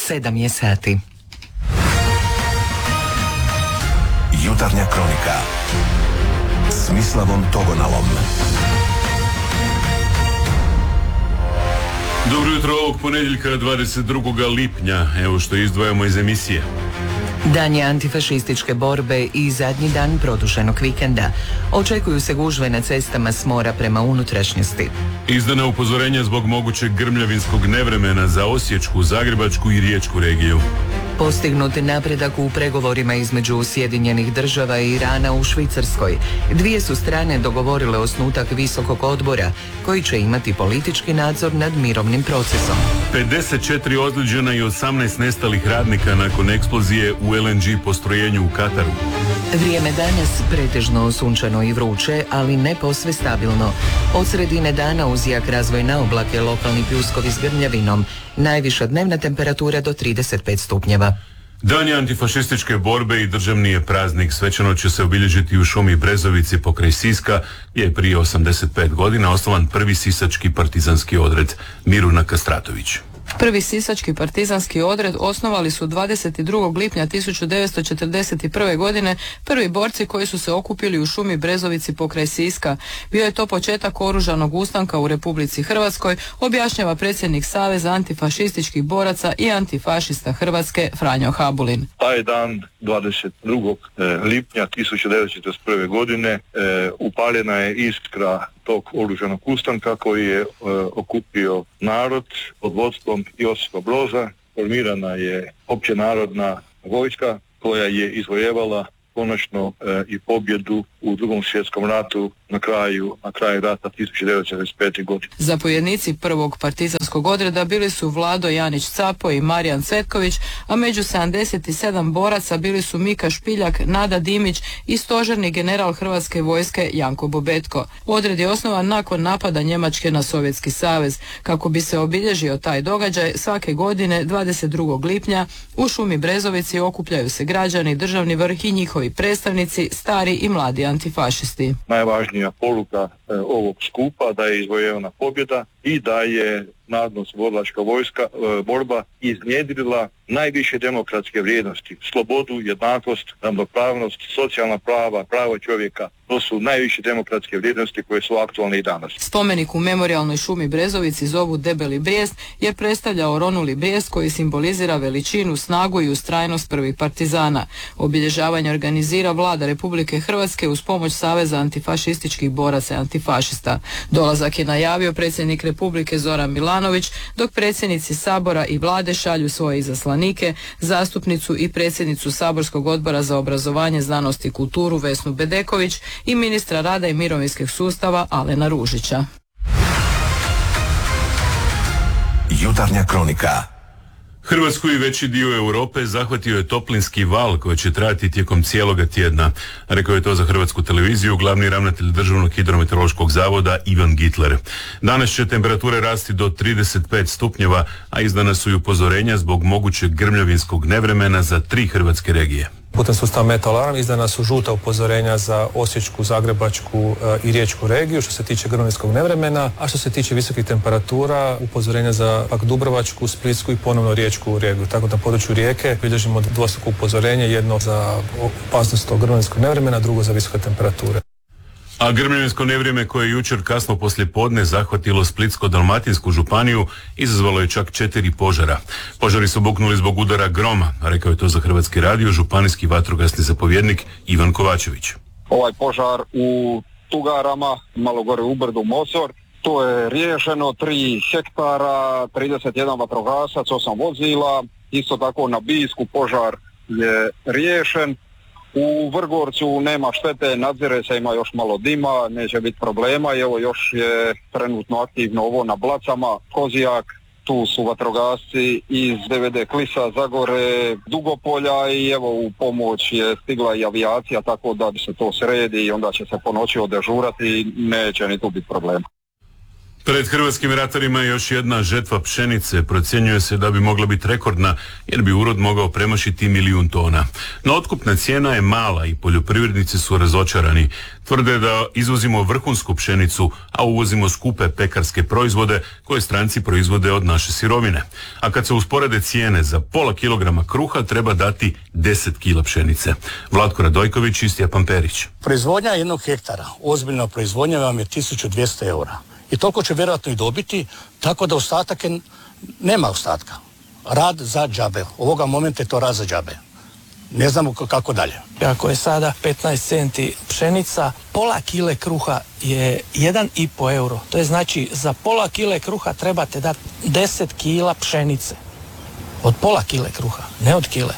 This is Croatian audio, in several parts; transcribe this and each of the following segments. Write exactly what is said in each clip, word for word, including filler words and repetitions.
sedam je sati. Jutarnja kronika s Mislavom Togonalom. Dobro jutro ovog ponedjeljka dvadeset drugog lipnja. Evo što izdvajamo iz emisije. Dan je antifašističke borbe i zadnji dan produženog vikenda. Očekuju se gužve na cestama s mora prema unutrašnjosti. Izdana upozorenja zbog mogućeg grmljavinskog nevremena za Osječku, Zagrebačku i Riječku regiju. Postignut napredak u pregovorima između Sjedinjenih država i Irana u Švicarskoj. Dvije su strane dogovorile osnutak visokog odbora koji će imati politički nadzor nad mirovnim procesom. pedeset četiri ozlijeđena i osamnaest nestalih radnika nakon eksplozije u el en ge postrojenju u Kataru. Vrijeme danas pretežno sunčano i vruće, ali ne posve stabilno. Od sredine dana uz jak razvoj na oblake, lokalni pljuskovi s grmljavinom. Najviša dnevna temperatura do trideset pet stupnjeva. Dan je antifašističke borbe i državni je praznik. Svečano će se obilježiti u šumi Brezovici pokraj Siska, gdje je prije osamdeset pet godina osnovan prvi sisački partizanski odred. Miruna Kastratović. Prvi sisački partizanski odred osnovali su dvadeset drugog lipnja tisuću devetsto četrdeset prve. godine prvi borci koji su se okupili u šumi Brezovici pokraj Siska. Bio je to početak oružanog ustanka u Republici Hrvatskoj, objašnjava predsjednik Saveza antifašističkih boraca i antifašista Hrvatske Franjo Habulin. Taj dan dvadeset drugog lipnja tisuću devetsto četrdeset prve. godine e, upaljena je iskra tog oružanog ustanka koji je e, okupio narod pod vodstvom Josipa Broza. Formirana je općenarodna vojska koja je izvojevala konačno e, i pobjedu u Drugom svjetskom ratu na kraju, na kraju rata tisuću devetsto četrdeset pete. godine. Zapovjednici prvog partizanskog odreda bili su Vlado Janić-Capo i Marijan Cvetković, a među sedamdeset sedam boraca bili su Mika Špiljak, Nada Dimić i stožerni general Hrvatske vojske Janko Bobetko. Odred je osnovan nakon napada Njemačke na Sovjetski savez. Kako bi se obilježio taj događaj, svake godine dvadeset drugog lipnja u šumi Brezovici okupljaju se građani, državni vrh i njihovi predstavnici, stari i mladi antifašisti. Najvažnija poruka e, ovog skupa da je izvojevana pobjeda i da je narodno-oslobodilačka vojska e, borba iznjedrila najviše demokratske vrijednosti, slobodu, jednakost, ravnopravnost, socijalna prava, pravo čovjeka. To su najviše demokratske vrijednosti koje su aktualne i danas. Spomenik u memorijalnoj šumi Brezovici zovu Debeli brijest jer predstavlja oronuli brijest koji simbolizira veličinu, snagu i ustrajnost prvih partizana. Obilježavanje organizira Vlada Republike Hrvatske uz pomoć Saveza antifašističkih boraca i antifašista. Dolazak je najavio predsjednik Republike Zoran Milanović, dok predsjednici Sabora i Vlade šalju svoje izaslanike, zastupnicu i predsjednicu Saborskog odbora za obrazovanje, znanost i kulturu Vesnu Bedeković i ministra rada i mirovinskih sustava Alena Ružića. Jutarnja kronika. Hrvatsku i veći dio Europe zahvatio je toplinski val koji će trajati tijekom cijeloga tjedna. Rekao je to za Hrvatsku televiziju glavni ravnatelj Državnog hidrometeorološkog zavoda Ivan Gitler. Danas će temperature rasti do trideset pet stupnjeva, a izdana su i upozorenja zbog mogućeg grmljavinskog nevremena za tri hrvatske regije. Putem sustava Metalalarm izdana su žuta upozorenja za Osječku, Zagrebačku i Riječku regiju što se tiče grmljavinskog nevremena, a što se tiče visokih temperatura upozorenja za pak Dubrovačku, Splitsku i ponovno Riječku regiju. Tako da na području Rijeke bilježimo dvostruko upozorenje, jedno za opasnost od grmljavinskog nevremena, drugo za visoke temperature. A grmljavinsko nevrijeme koje je jučer kasno poslijepodne zahvatilo Splitsko-dalmatinsku županiju izazvalo je čak četiri požara. Požari su buknuli zbog udara groma, rekao je to za Hrvatski radio županijski vatrogasni zapovjednik Ivan Kovačević. Ovaj požar u Tugarama, malo gore u brdu Mosor, to je riješeno, tri hektara, trideset jedan vatrogasac, osam vozila, isto tako na Bijsku požar je riješen. U Vrgorcu nema štete, nadzire se, ima još malo dima, neće biti problema i evo još je trenutno aktivno ovo na Blacama, Kozijak, tu su vatrogasci iz D V D Klisa, Zagore, Dugopolja i evo u pomoć je stigla i avijacija, tako da se to sredi i onda će se po noći odežurati i neće ni tu biti problema. Pred hrvatskim ratarima je još jedna žetva pšenice. Procjenjuje se da bi mogla biti rekordna jer bi urod mogao premašiti milijun tona. No otkupna cijena je mala i poljoprivrednici su razočarani. Tvrde da izvozimo vrhunsku pšenicu, a uvozimo skupe pekarske proizvode koje stranci proizvode od naše sirovine. A kad se usporede cijene, za pola kilograma kruha treba dati deset kila pšenice. Vlatko Radojković i Stjepan Perić. Proizvodnja jednog hektara, ozbiljna proizvodnja vam je tisuću dvjesto eura. I toliko će vjerojatno i dobiti, tako da ostatak je, nema ostatka. Rad za džabe. Ovoga momenta je to rad za džabe. Ne znamo kako dalje. Ako je sada petnaest centi pšenica, pola kile kruha je jedan i po euro. To je znači za pola kile kruha trebate dati deset kila pšenice. Od pola kile kruha, ne od kile.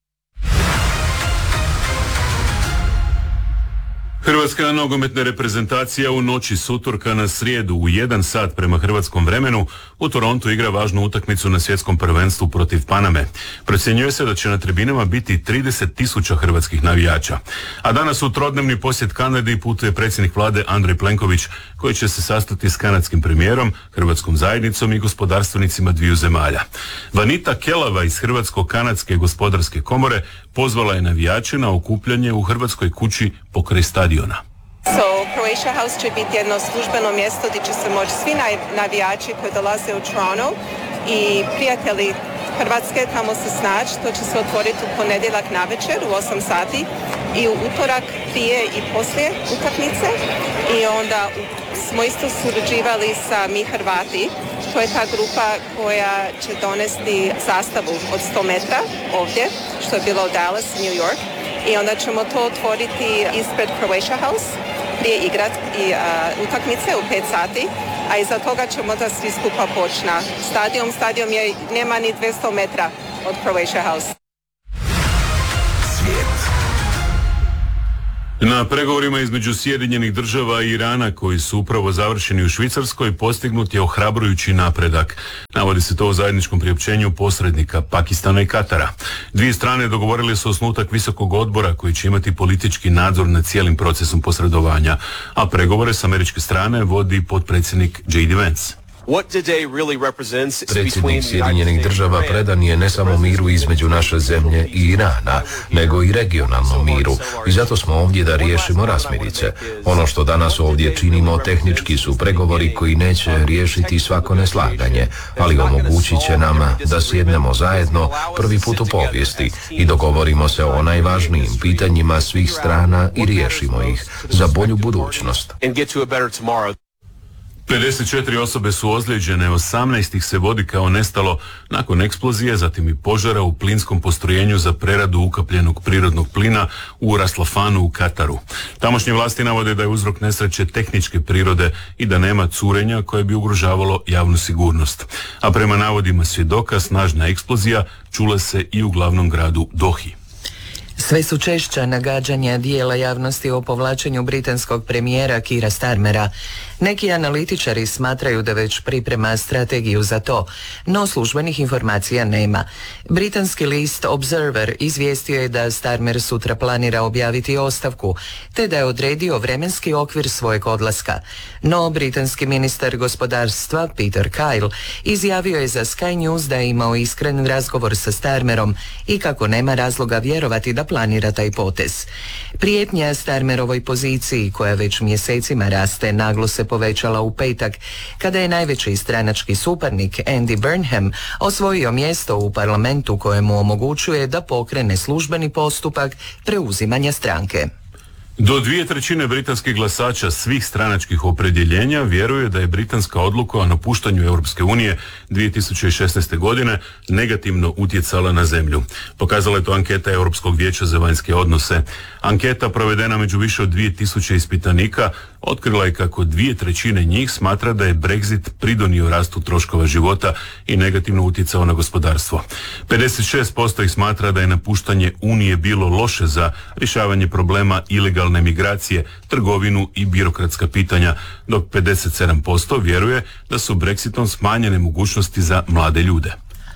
Hrvatska nogometna reprezentacija u noći s utorka na srijedu u jedan sat prema hrvatskom vremenu u Torontu igra važnu utakmicu na svjetskom prvenstvu protiv Paname. Procjenjuje se da će na tribinama biti trideset tisuća hrvatskih navijača. A danas u trodnevni posjet Kanadi putuje predsjednik vlade Andrej Plenković, koji će se sastati s kanadskim premijerom, hrvatskom zajednicom i gospodarstvenicima dviju zemalja. Vanita Kelava iz Hrvatsko-kanadske gospodarske komore pozvala je navijače na okupljanje u Hrvatskoj kući pokraj stadiona. So, Croatia House će biti jedno službeno mjesto gdje će se moći svi navijači koji dolaze u Toronto i prijatelji Hrvatske tamo se snaći. To će se otvoriti u ponedjeljak navečer u osam sati i u utorak prije i poslije utakmice. I onda smo isto surađivali sa Mi Hrvati. To je ta grupa koja će donesti zastavu od sto metra ovdje, što je bilo u Dallas, New York. I onda ćemo to otvoriti ispred Croatia House, prije igrat i uh, utakmice u pet sati, a iza toga ćemo da svi skupa poći na stadion. Stadion je, nema ni dvjesto metra od Croatia House. Na pregovorima između Sjedinjenih država i Irana, koji su upravo završeni u Švicarskoj, postignut je ohrabrujući napredak. Navodi se to u zajedničkom priopćenju posrednika Pakistana i Katara. Dvije strane dogovorile su osnutak visokog odbora koji će imati politički nadzor nad cijelim procesom posredovanja, a pregovore s američke strane vodi potpredsjednik J D Vance. Predsjednik Sjedinjenih država predan je ne samo miru između naše zemlje i Irana, nego i regionalnom miru. I zato smo ovdje da riješimo razmirice. Ono što danas ovdje činimo tehnički su pregovori koji neće riješiti svako neslaganje, ali omogućit će nam da sjednemo zajedno prvi put u povijesti i dogovorimo se o najvažnijim pitanjima svih strana i riješimo ih za bolju budućnost. pedeset četiri osobe su ozlijeđene, osamnaest ih se vodi kao nestalo nakon eksplozije, zatim i požara u plinskom postrojenju za preradu ukapljenog prirodnog plina u Ras Lafanu u Kataru. Tamošnje vlasti navode da je uzrok nesreće tehničke prirode i da nema curenja koje bi ugrožavalo javnu sigurnost. A prema navodima svjedoka, snažna eksplozija čula se i u glavnom gradu Dohi. Sve su češća nagađanja dijela javnosti o povlačenju britanskog premijera Keira Starmera. Neki analitičari smatraju da već priprema strategiju za to, no službenih informacija nema. Britanski list Observer izvijestio je da Starmer sutra planira objaviti ostavku, te da je odredio vremenski okvir svojeg odlaska. No, britanski ministar gospodarstva Peter Kyle izjavio je za Sky News da je imao iskren razgovor sa Starmerom i kako nema razloga vjerovati da planira taj potez. Prijetnja Starmerovoj poziciji, koja već mjesecima raste, naglo se povećala u petak, kada je najveći stranački suparnik Andy Burnham osvojio mjesto u parlamentu kojemu omogućuje da pokrene službeni postupak preuzimanja stranke. Do dvije trećine britanskih glasača svih stranačkih opredjeljenja vjeruje da je britanska odluka o napuštanju Europske unije dvije tisuće šesnaeste. godine negativno utjecala na zemlju. Pokazala je to anketa Europskog vijeća za vanjske odnose. Anketa provedena među više od dvije tisuće ispitanika otkrila je kako dvije trećine njih smatra da je Brexit pridonio rastu troškova života i negativno utjecao na gospodarstvo. pedeset šest posto ih smatra da je napuštanje Unije bilo loše za rješavanje problema ilegalne migracije, trgovinu i birokratska pitanja, dok pedeset sedam posto vjeruje da su Brexitom smanjene mogućnosti za mlade ljude.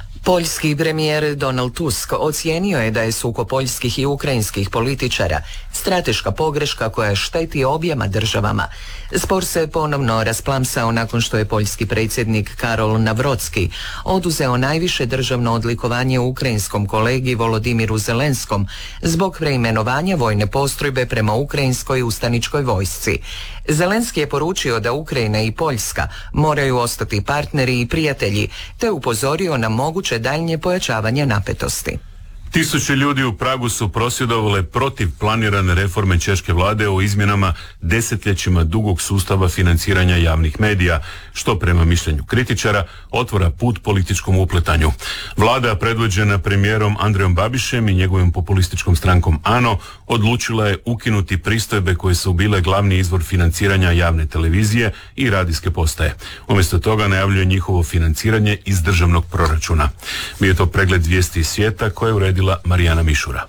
Poljski premijer Donald Tusk ocijenio je da je sukob poljskih i ukrajinskih političara strateška pogreška koja šteti objema državama. Spor se ponovno rasplamsao nakon što je poljski predsjednik Karol Nawrocki oduzeo najviše državno odlikovanje ukrajinskom kolegi Volodimiru Zelenskom zbog preimenovanja vojne postrojbe prema ukrajinskoj ustaničkoj vojsci. Zelenski je poručio da Ukrajina i Poljska moraju ostati partneri i prijatelji, te upozorio na moguće daljnje pojačavanje napetosti. Tisuće ljudi u Pragu su prosvjedovale protiv planirane reforme češke vlade o izmjenama desetljećima dugog sustava financiranja javnih medija, što prema mišljenju kritičara otvara put političkom upletanju. Vlada predvođena premijerom Andrejom Babišem i njegovim populističkom strankom ANO odlučila je ukinuti pristojbe koje su bile glavni izvor financiranja javne televizije i radijske postaje. Umjesto toga najavljuje njihovo financiranje iz državnog proračuna. Bio je to pregled vijesti iz svijeta koje je uredila Marijana Mišura.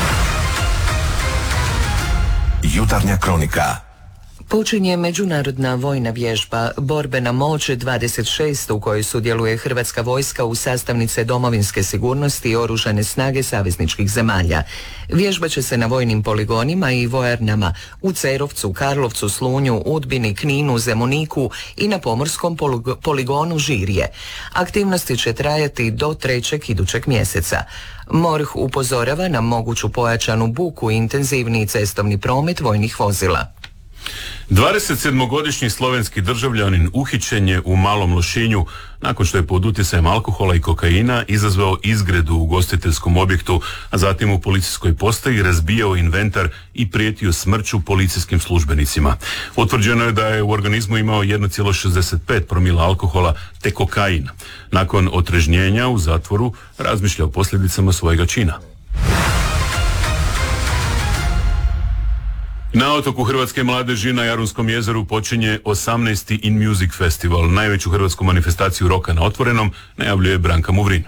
Jutarnja kronika. Počinje međunarodna vojna vježba Borbena moć dvadeset šest u kojoj sudjeluje Hrvatska vojska u sastavnice domovinske sigurnosti i oružane snage savezničkih zemalja. Vježba će se na vojnim poligonima i vojarnama u Cerovcu, Karlovcu, Slunju, Udbini, Kninu, Zemuniku i na pomorskom poligonu Žirje. Aktivnosti će trajati do trećeg idućeg mjeseca. MORH upozorava na moguću pojačanu buku i intenzivniji cestovni promet vojnih vozila. dvadesetsedmogodišnji slovenski državljanin uhićen je u Malom Lošinju nakon što je pod utjecajem alkohola i kokaina izazvao izgredu u ugostiteljskom objektu, a zatim u policijskoj postaji razbijao inventar i prijetio smrću policijskim službenicima. Utvrđeno je da je u organizmu imao jedan zarez šezdeset pet promila alkohola te kokain. Nakon otrežnjenja u zatvoru razmišlja o posljedicama svojega čina. Na otoku Hrvatske mladeži na Jarunskom jezeru počinje osamnaesti In Music Festival, najveću hrvatsku manifestaciju roka na otvorenom, najavljuje Branka Muvrin.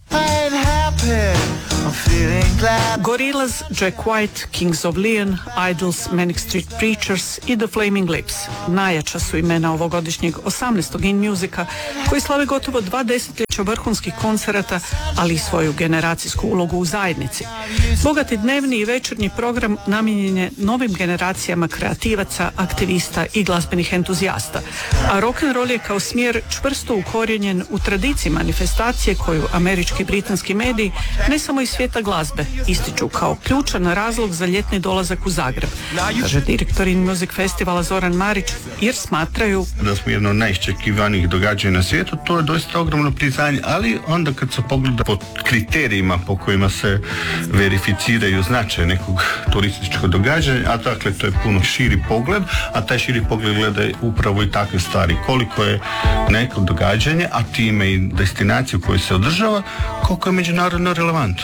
Gorillaz, Jack White, Kings of Leon, Idols, Manic Street Preachers i The Flaming Lips. Najjača su imena ovogodišnjeg osamnaestog In Musica, koji slave gotovo dva desetljeća vrhunskih koncerata, ali i svoju generacijsku ulogu u zajednici. Bogati dnevni i večernji program namijenjen je novim generacijama kreativaca, aktivista i glazbenih entuzijasta, a rock'n'roll je kao smjer čvrsto ukorijenjen u tradiciji manifestacije koju američki i britanski mediji, ne samo iz svijeta glazbe, ističu kao ključan razlog za ljetni dolazak u Zagreb, kaže direktor In Music Festivala Zoran Marić, jer smatraju da smo jedno od najiščekivanijih događanja na svijetu. To je doista ogromno priznanje, ali onda kad se pogleda po kriterijima po kojima se verificiraju značaj nekog turističkog događanja, a dakle to je puno širi pogled, a taj širi pogled gleda upravo i takve stvari, koliko je neko događanje, a time i destinaciju koju se održava, koliko je međunarodno relevantno.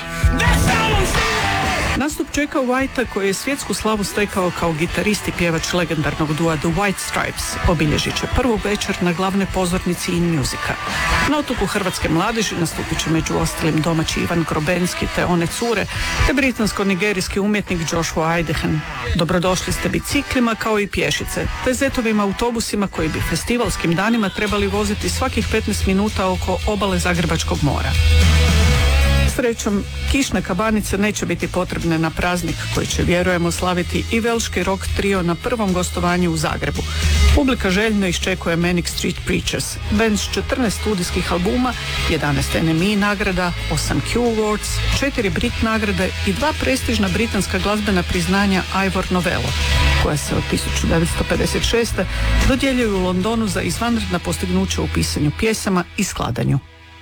Nastup Jacka Whitea, koji je svjetsku slavu stekao kao gitarist i pjevač legendarnog dua The White Stripes, obilježit će prvu večer na glavnoj pozornici In Musica. Na otoku Hrvatske mladeži nastupit će među ostalim domaći Ivan Grobenski te One cure, te britansko-nigerijski umjetnik Joshua Idehen. Dobrodošli ste biciklima kao i pješice, te zetovim autobusima koji bi festivalskim danima trebali voziti svakih petnaest minuta oko obale Zagrebačkog mora. Srećom, kišne kabanice neće biti potrebne na praznik koji će, vjerujemo, slaviti i velški rock trio na prvom gostovanju u Zagrebu. Publika željno iščekuje Manic Street Preachers, band s četrnaest studijskih albuma, jedanaest N M E nagrada, osam Q Awards, četiri Brit nagrade i dva prestižna britanska glazbena priznanja Ivor Novello, koja se od tisuću devetsto pedeset šeste dodjeljuju u Londonu za izvanredna postignuća u pisanju pjesama i skladanju.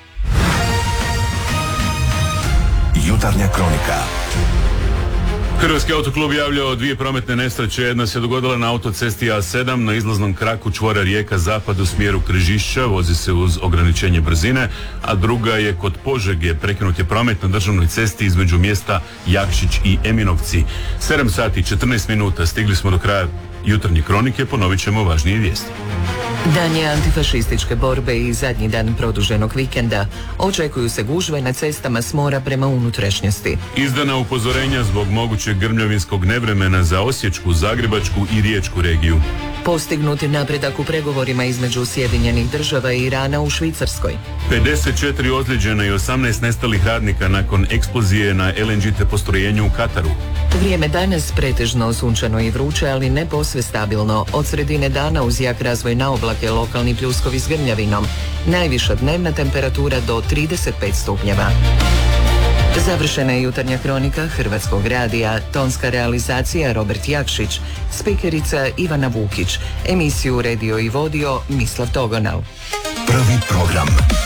Jutarnja kronika. Hrvatski autoklub javljao dvije prometne nesreće. Jedna se dogodila na autocesti A sedam na izlaznom kraku čvora Rijeka zapad u smjeru Križišća, vozi se uz ograničenje brzine, a druga je kod Požege, prekinut je promet na državnoj cesti između mjesta Jakšić i Eminovci. sedam sati i četrnaest minuta, stigli smo do kraja jutarnje kronike, ponovit ćemo važnije vijesti. Dan je antifašističke borbe i zadnji dan produženog vikenda. Očekuju se gužve na cestama s mora prema unutrašnjosti. Izdana upozorenja zbog mogućeg grmljavinskog nevremena za Osječku, Zagrebačku i Riječku regiju. Postignut napredak u pregovorima između Sjedinjenih država i Irana u Švicarskoj. pedeset četiri ozlijeđena i osamnaest nestalih radnika nakon eksplozije na el en ge te postrojenju u Kataru. Vrijeme danas pretežno sunčano i vruće, ali ne posve stabilno. Od sredine dana uz jak razvoj na oblake lokalni pljuskovi s grmljavinom. Najviša dnevna temperatura do trideset pet stupnjeva. Završena je jutarnja kronika Hrvatskog radija, tonska realizacija Robert Jakšić, spikerica Ivana Vukić, emisiju uredio i vodio Mislav Togonal. Prvi program.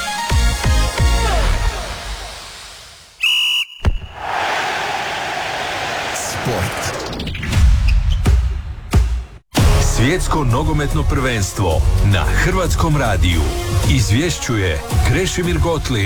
Sport. Svjetsko nogometno prvenstvo na Hrvatskom radiju. Izvješćuje Krešimir Gotlin.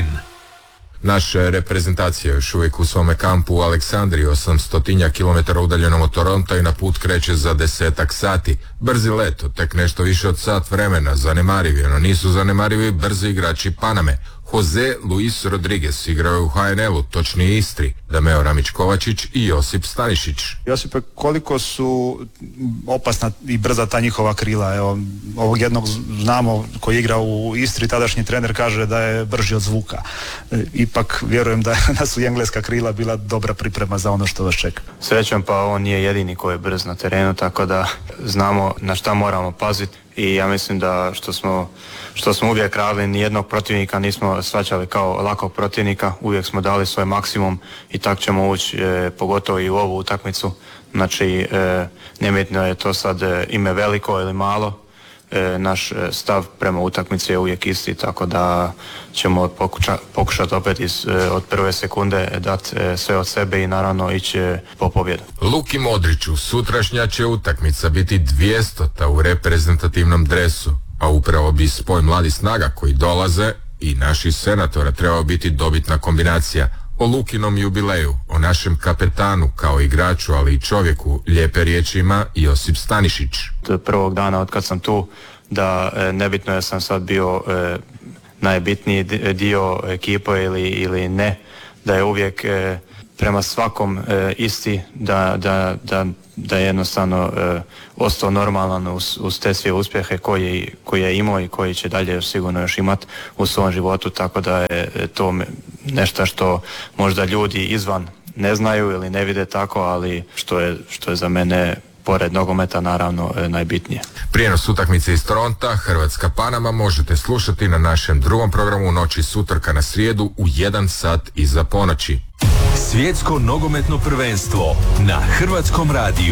Naša reprezentacija još uvijek u svome kampu u Aleksandriji, osamstotinja kilometara udaljenom od Toronta, i na put kreće za desetak sati. Brzi let, tek nešto više od sat vremena, zanemarivi, no nisu zanemarivi brzi igrači Paname. Jose Luis Rodriguez igrao u ha en el-u, točnije Istri, Dameo Ramić-Kovačić i Josip Stanišić. Josipe, koliko su opasna i brza ta njihova krila? Evo, ovog jednog znamo koji igra u Istri, tadašnji trener kaže da je brži od zvuka. E, ipak vjerujem da, da su i engleska krila bila dobra priprema za ono što vas čeka. Srećan, pa on nije jedini koji je brz na terenu, tako da znamo na šta moramo paziti. I ja mislim da što smo, što smo uvijek radili, nijednog protivnika nismo shvaćali kao lakog protivnika, uvijek smo dali svoj maksimum i tak ćemo ući, e, pogotovo i u ovu utakmicu. Znači, e, nebitno je to sad e, ime veliko ili malo, e, naš stav prema utakmici je uvijek isti, tako da ćemo pokuša, pokušati opet iz, e, od prve sekunde dati e, sve od sebe i naravno ići po pobjedu. Luki Modriću sutrašnja će utakmica biti dvijestota u reprezentativnom dresu, a upravo bi spoj mladih snaga koji dolaze i naših senatora trebao biti dobitna kombinacija. O Lukinom jubileju, o našem kapetanu kao igraču, ali i čovjeku, lijepe riječi ima Josip Stanišić. Od prvog dana od kad sam tu, da e, nebitno je sam sad bio e, najbitniji dio ekipe ili, ili ne, da je uvijek e, prema svakom e, isti, da, da, da, da je jednostavno e, ostao normalan uz, uz te sve uspjehe koji, koji je imao i koji će dalje sigurno još imat u svom životu, tako da je to nešto što možda ljudi izvan ne znaju ili ne vide tako, ali što je, što je za mene pored nogometa naravno e, najbitnije. Prijenos utakmice iz Toronta, Hrvatska Panama, možete slušati na našem drugom programu noći s utorka na srijedu u jedan sat iza ponoći. Svjetsko nogometno prvenstvo na Hrvatskom radiju.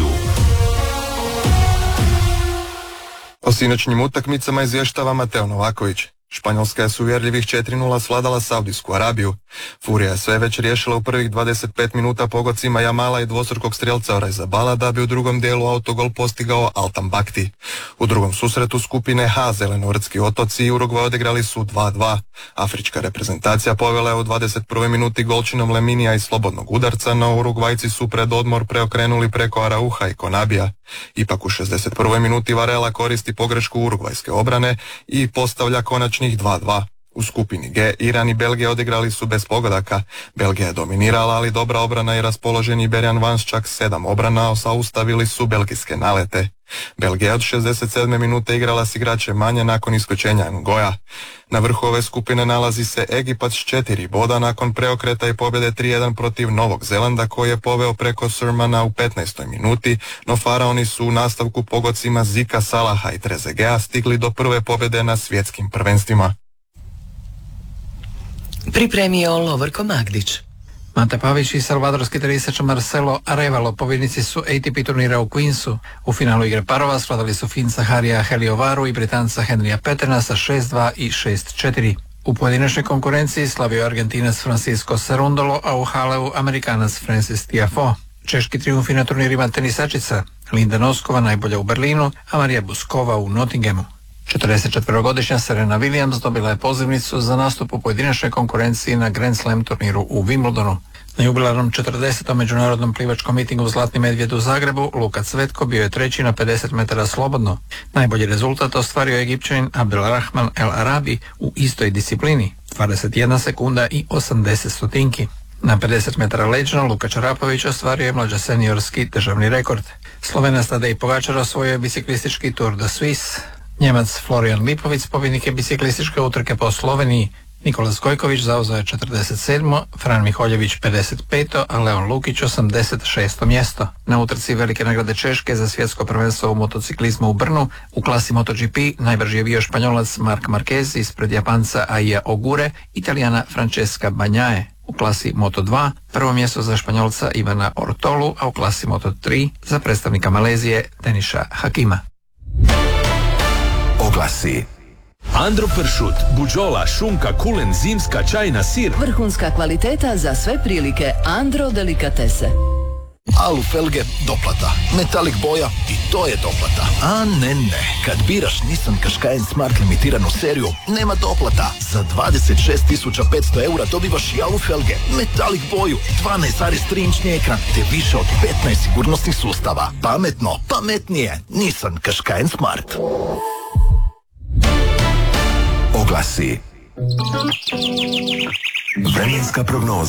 O sinoćnjim utakmicama izvještava Mateo Novaković. Španjolska je s uvjerljivih četiri nula svladala Saudijsku Arabiju. Furija je sve već riješila u prvih dvadeset pet minuta pogodcima Jamala i dvostrukog strelca Orajzabala, da bi u drugom dijelu autogol postigao Altan Bakti. U drugom susretu skupine H Zelenordski otoci i Urugvaj odigrali su dva dva. Afrička reprezentacija povela je u dvadeset prvoj minuti golčinom Leminija iz slobodnog udarca, no Urugvajci su pred odmor preokrenuli preko Arauha i Konabija. Ipak u šezdeset prvoj minuti Varela koristi pogrešku urugvajske obrane i postavlja konačnih dva dva. U skupini G Iran i Belgija odigrali su bez pogodaka. Belgija je dominirala, ali dobra obrana i raspoloženi Berjan Vans čak sedam obrana zaustavili su belgijske nalete. Belgija od šezdeset sedme minute igrala s igračem manje nakon iskočenja Ngoja. Na vrhu ove skupine nalazi se Egipat s četiri boda nakon preokreta i pobjede tri jedan protiv Novog Zelanda, koji je poveo preko Surmana u petnaestoj minuti, no faraoni su u nastavku pogodcima Zika, Salaha i Trezegea stigli do prve pobjede na svjetskim prvenstvima. Pripremio Lovorko Magdić. Mate Pavić i salvadorski tenisač Marcelo Arevalo pobjednici su A T P turnira u Queensu. U finalu igre parova svladali su Finca Harija Heliovaru i Britanca Henrya Petena sa šest dva i šest četiri. U pojedinačnoj konkurenciji slavio Argentinac Francisco Cerundolo, a u Haleu Amerikanac Francis Tiafoe. Češki trijumfi na turnirima tenisačica: Linda Noskova najbolja u Berlinu, a Marija Buskova u Nottinghamu. četrdesetčetverogodišnja Serena Williams dobila je pozivnicu za nastup u pojedinačnoj konkurenciji na Grand Slam turniru u Wimbledonu. Na jubilarnom četrdesetom međunarodnom plivačkom mitingu Zlatni medvjed u Zagrebu Luka Cvetko bio je treći na pedeset metara slobodno. Najbolji rezultat ostvario je Egipćanin Abdelrahman El Arabi u istoj disciplini, dvadeset jedna sekunda i osamdeset stotinki. Na pedeset metara leđno Luka Čarapović ostvario je mlađa seniorski državni rekord. Slovenac Tadej Pogačar osvojio je biciklistički Tour de Suisse. Njemac Florian Lipovic pobjednik je biciklističke utrke po Sloveniji. Nikolas Gojković zauzeo je četrdeset sedmo, Fran Miholjević pedeset peto, a Leon Lukić osamdeset šesto mjesto. Na utrci Velike nagrade Češke za svjetsko prvenstvo u motociklizmu u Brnu u klasi MotoGP najbrži je bio Španjolac Marc Marquez ispred Japanca Aija Ogure, Italijana Francesca Bagnaia. U klasi Moto dva prvo mjesto za Španjolca Ivana Ortolu, a u klasi Moto tri za predstavnika Malezije Deniša Hakima. Oglasi. Andro pršut, buđola, šunka, kulen, zimska, čajna, sir. Vrhunska kvaliteta za sve prilike. Andro delikatese. Alu felge, doplata. Metalik boja i to je doplata. A ne, ne. Kad biraš Nissan Qashqai Smart limitiranu seriju, nema doplata. Za dvadeset šest tisuća petsto eura dobivaš i alu felge, metalik boju, dvanaest zarez tri inčni ekran, te više od petnaest sigurnosnih sustava. Pametno, pametnije. Nissan Qashqai Smart. Oglasi. Vremenska prognoza.